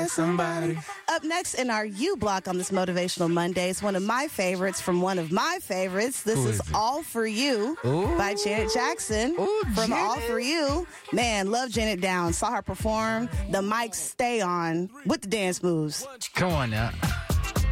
like somebody. Up next in our U Block on this Motivational Monday is one of my favorites from one of my favorites. This is All For You by Janet Jackson. From Janet. All For You. Man, love Janet Down. Saw her perform. The mics stay on with the dance moves. Come on now.